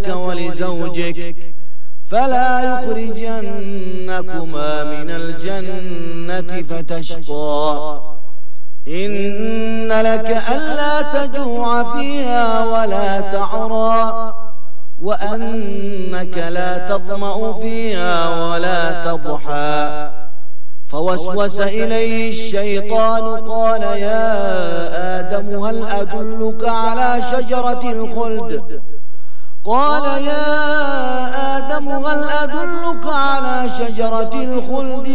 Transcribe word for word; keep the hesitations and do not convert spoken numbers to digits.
لك ولزوجك فلا يخرجنكما من الجنة فتشقى إن لك ألا تجوع فيها ولا تعرى وأنك لا تظمأ فيها ولا تضحى. فوسوس إليه الشيطان قال يا آدم هل أدلك على شجرة الخلد قال يا آدم هل أدلك على شجرة الخلد